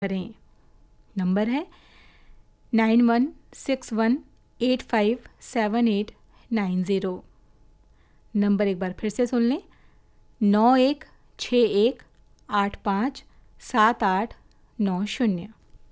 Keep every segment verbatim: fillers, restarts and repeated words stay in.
करें। नंबर है nine one six one eight five seven eight nine zero. Number एक बार फिर से सुन लें, नौ एक छः एक आठ पाँच सात आठ नौ शून्य।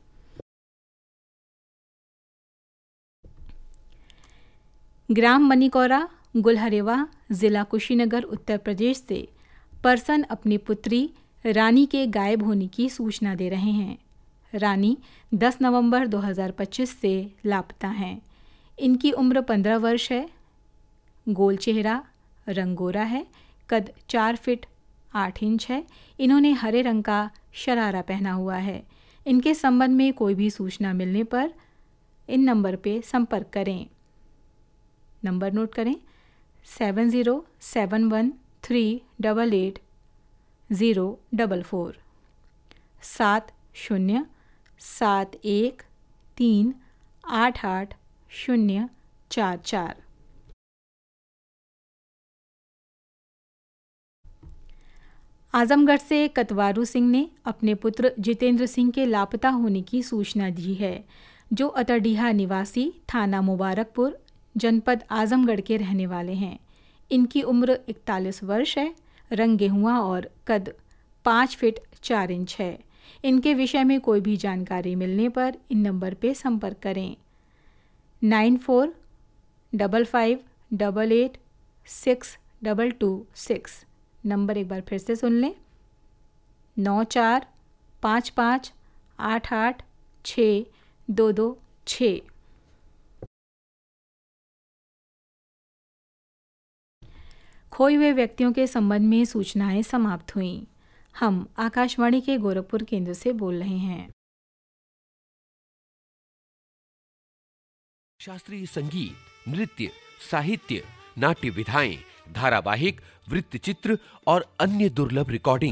ग्राम मनीकौरा, गुलहरेवा, ज़िला कुशीनगर, उत्तर प्रदेश से पर्सन अपनी पुत्री रानी के गायब होने की सूचना दे रहे हैं। रानी दस नवंबर दो हज़ार पच्चीस से लापता हैं। इनकी उम्र पंद्रह वर्ष है। गोल चेहरा, रंग गोरा है, कद चार फिट आठ इंच है। इन्होंने हरे रंग का शरारा पहना हुआ है। इनके संबंध में कोई भी सूचना मिलने पर इन नंबर पे संपर्क करें। नंबर नोट करें, seven zero seven one three double eight zero double four, सात शून्य सात एक तीन आठ आठ शून्य चार चार। आजमगढ़ से कतवारू सिंह ने अपने पुत्र जितेंद्र सिंह के लापता होने की सूचना दी है, जो अतरडीहा निवासी थाना मुबारकपुर जनपद आजमगढ़ के रहने वाले हैं। इनकी उम्र इकतालीस वर्ष है। रंग गेहुआ और कद पाँच फिट चार इंच है। इनके विषय में कोई भी जानकारी मिलने पर इन नंबर पे संपर्क करें। Nine four double five double eight six double two six. Number एक बार फिर से सुन लें, नौ चार पाँच पाँच आठ आठ छः दो दो छः। खोए हुए व्यक्तियों के संबंध में सूचनाएं समाप्त हुईं। हम आकाशवाणी के गोरखपुर केंद्र से बोल रहे हैं। शास्त्रीय संगीत, नृत्य, साहित्य, नाट्य विधाएं, धारावाहिक, वृत्तचित्र और अन्य दुर्लभ रिकॉर्डिंग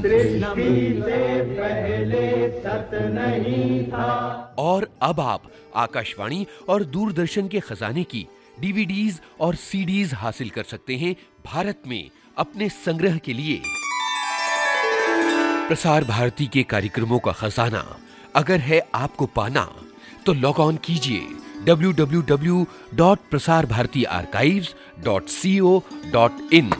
और अब आप आकाशवाणी और दूरदर्शन के खजाने की डीवीडीज और सीडीज हासिल कर सकते हैं भारत में अपने संग्रह के लिए। प्रसार भारती के कार्यक्रमों का खजाना अगर है आपको पाना, तो लॉग ऑन कीजिए W W W dot Prasar Bharati archives dot C O dot in.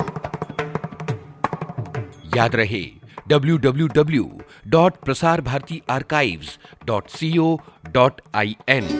याद रहे W W W dot Prasar Bharati archives dot C O dot I N.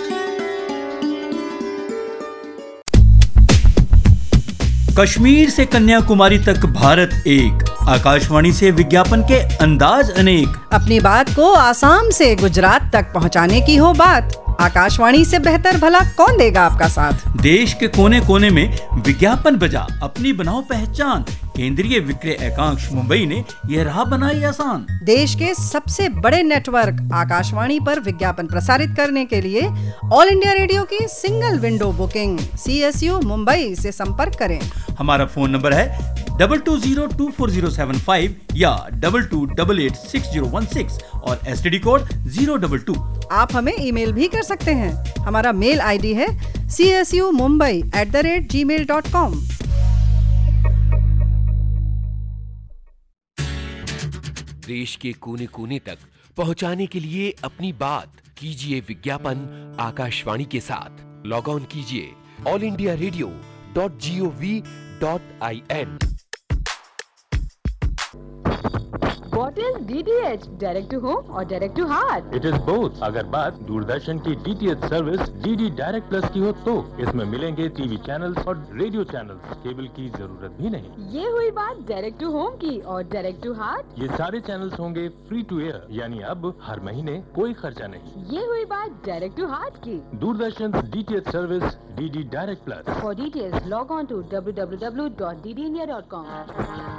Kashmir से कन्याकुमारी तक भारत एक, आकाशवाणी से विज्ञापन के अंदाज अनेक। अपनी बात को आसाम से गुजरात तक पहुंचाने की हो बात, आकाशवाणी से बेहतर भला कौन देगा आपका साथ। देश के कोने कोने में विज्ञापन बजा अपनी बनाओ पहचान। केंद्रीय विक्रय एकांश मुंबई ने यह राह बनाई आसान। देश के सबसे बड़े नेटवर्क आकाशवाणी पर विज्ञापन प्रसारित करने के लिए ऑल इंडिया रेडियो की single window booking C S U Mumbai से संपर्क करें। हमारा फोन नंबर है double two zero to four zero seven five या double two double eight six zero one six और S T D code zero double two. आप हमें email भी कर सकते हैं। हमारा मेल आईडी है C S U Mumbai at the rate ji mail dot com. देश के कोने कोने तक पहुंचाने के लिए अपनी बात कीजिए विज्ञापन आकाशवाणी के साथ। लॉग ऑन कीजिए all India radio dot G O V dot I N. What is D T H? Direct to home or direct to heart? It is both. अगर बात दूरदर्शन की D T H service D D Direct Plus की हो तो इसमें मिलेंगे TV channels और radio channels. Cable की जरूरत भी नहीं। ये हुई बात डायरेक्ट टू होम की। और डायरेक्ट टू हार्ट, ये सारे चैनल्स होंगे फ्री टू एयर, यानी अब हर महीने कोई खर्चा नहीं। ये हुई बात डायरेक्ट टू हार्ट की। Doordarshan D T H service D D Direct Plus। For details log on to W W W dot D D India dot com.